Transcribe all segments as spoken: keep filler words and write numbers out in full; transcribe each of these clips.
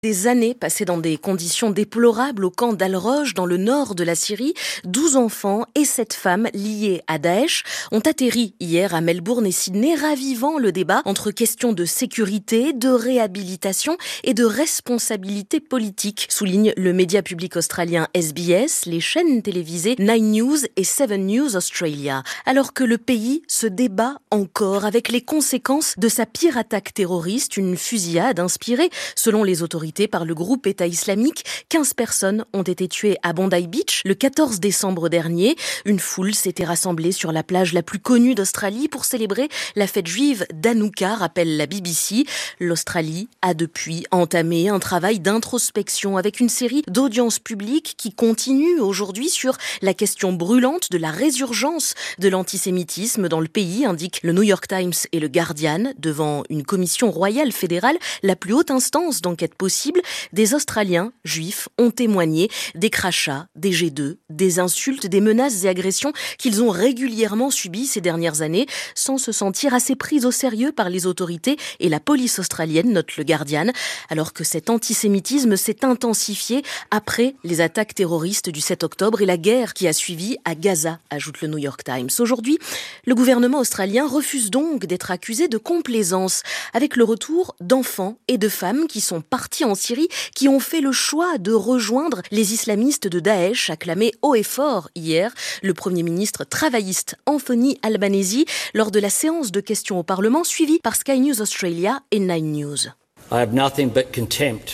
Des années passées dans des conditions déplorables au camp d'Al-Roj dans le nord de la Syrie, douze enfants et sept femmes liées à Daesh ont atterri hier à Melbourne et Sydney, ravivant le débat entre questions de sécurité, de réhabilitation et de responsabilité politique, souligne le média public australien S B S, les chaînes télévisées Nine News et Seven News Australia. Alors que le pays se débat encore avec les conséquences de sa pire attaque terroriste, une fusillade inspirée, selon les autorités, par le groupe État islamique. quinze personnes ont été tuées à Bondi Beach le quatorze décembre dernier. Une foule s'était rassemblée sur la plage la plus connue d'Australie pour célébrer la fête juive d'Hanouka, rappelle la B B C. L'Australie a depuis entamé un travail d'introspection avec une série d'audiences publiques qui continuent aujourd'hui sur la question brûlante de la résurgence de l'antisémitisme dans le pays, indiquent le New York Times et le Guardian, devant une commission royale fédérale, la plus haute instance d'enquête possible. Des Australiens juifs ont témoigné des crachats, des jets d'œufs, des insultes, des menaces et agressions qu'ils ont régulièrement subies ces dernières années sans se sentir assez pris au sérieux par les autorités et la police australienne, note le Guardian, alors que cet antisémitisme s'est intensifié après les attaques terroristes du sept octobre et la guerre qui a suivi à Gaza, ajoute le New York Times. Aujourd'hui, le gouvernement australien refuse donc d'être accusé de complaisance avec le retour d'enfants et de femmes qui sont partis en Syrie, qui ont fait le choix de rejoindre les islamistes de Daesh, acclamé haut et fort hier le Premier ministre travailliste Anthony Albanese lors de la séance de questions au Parlement suivie par Sky News Australia et Nine News. I have nothing but contempt.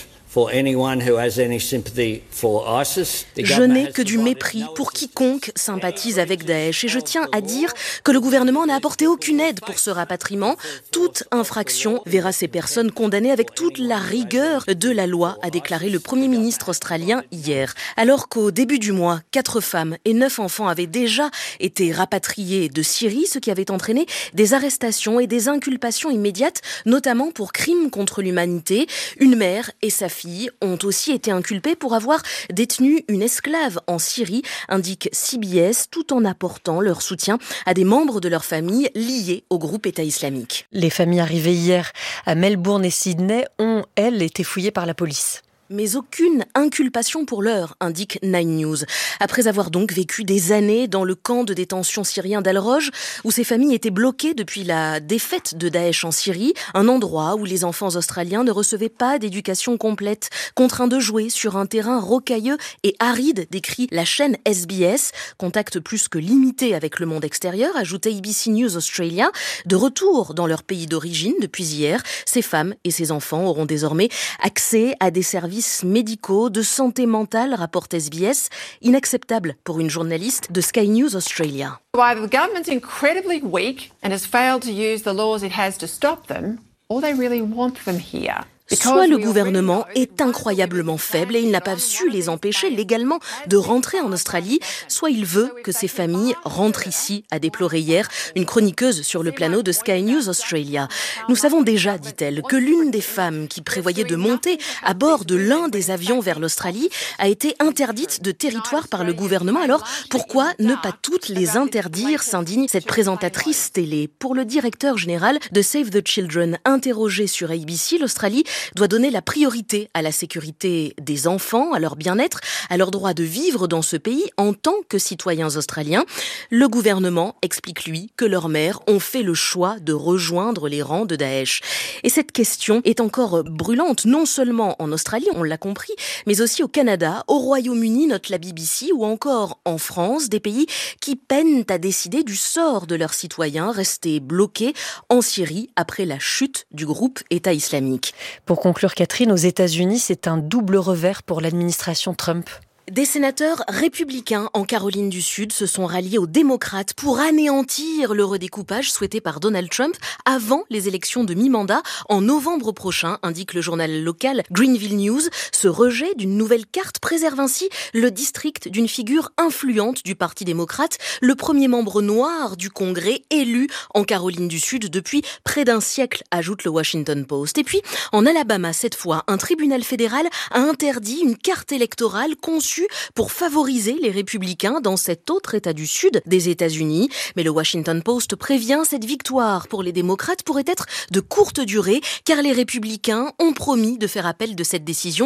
Je n'ai que du mépris pour quiconque sympathise avec Daesh et je tiens à dire que le gouvernement n'a apporté aucune aide pour ce rapatriement. Toute infraction verra ces personnes condamnées avec toute la rigueur de la loi, a déclaré le Premier ministre australien hier. Alors qu'au début du mois, quatre femmes et neuf enfants avaient déjà été rapatriés de Syrie, ce qui avait entraîné des arrestations et des inculpations immédiates, notamment pour crimes contre l'humanité. Une mère et sa fille ont aussi été inculpés pour avoir détenu une esclave en Syrie, indique C B S, tout en apportant leur soutien à des membres de leur famille liés au groupe État islamique. Les familles arrivées hier à Melbourne et Sydney ont, elles, été fouillées par la police. Mais aucune inculpation pour l'heure, indique Nine News. Après avoir donc vécu des années dans le camp de détention syrien d'Al-Roj, où ces familles étaient bloquées depuis la défaite de Daesh en Syrie, un endroit où les enfants australiens ne recevaient pas d'éducation complète, contraints de jouer sur un terrain rocailleux et aride, décrit la chaîne S B S, contact plus que limité avec le monde extérieur, ajoute A B C News Australia. De retour dans leur pays d'origine depuis hier, ces femmes et ces enfants auront désormais accès à des services médicaux, de santé mentale, rapporte S B S, inacceptable pour une journaliste de Sky News Australia. Either the government's incredibly weak and has failed to use the laws it has to stop them, or they really want them here. Soit le gouvernement est incroyablement faible et il n'a pas su les empêcher légalement de rentrer en Australie, soit il veut que ces familles rentrent ici, a déploré hier une chroniqueuse sur le plateau de Sky News Australia. Nous savons déjà, dit-elle, que l'une des femmes qui prévoyait de monter à bord de l'un des avions vers l'Australie a été interdite de territoire par le gouvernement. Alors pourquoi ne pas toutes les interdire, s'indigne cette présentatrice télé. Pour le directeur général de Save the Children, interrogé sur A B C, l'Australie doit donner la priorité à la sécurité des enfants, à leur bien-être, à leur droit de vivre dans ce pays en tant que citoyens australiens. Le gouvernement explique, lui, que leurs mères ont fait le choix de rejoindre les rangs de Daesh. Et cette question est encore brûlante, non seulement en Australie, on l'a compris, mais aussi au Canada, au Royaume-Uni, note la B B C, ou encore en France, des pays qui peinent à décider du sort de leurs citoyens restés bloqués en Syrie après la chute du groupe État islamique. Pour conclure, Catherine, aux États-Unis, c'est un double revers pour l'administration Trump. Des sénateurs républicains en Caroline du Sud se sont ralliés aux démocrates pour anéantir le redécoupage souhaité par Donald Trump avant les élections de mi-mandat en novembre prochain, indique le journal local Greenville News. Ce rejet d'une nouvelle carte préserve ainsi le district d'une figure influente du Parti démocrate, le premier membre noir du Congrès élu en Caroline du Sud depuis près d'un siècle, ajoute le Washington Post. Et puis, en Alabama, cette fois, un tribunal fédéral a interdit une carte électorale conçue pour favoriser les républicains dans cet autre État du Sud des États-Unis. Mais le Washington Post prévient, cette victoire pour les démocrates pourrait être de courte durée, car les républicains ont promis de faire appel de cette décision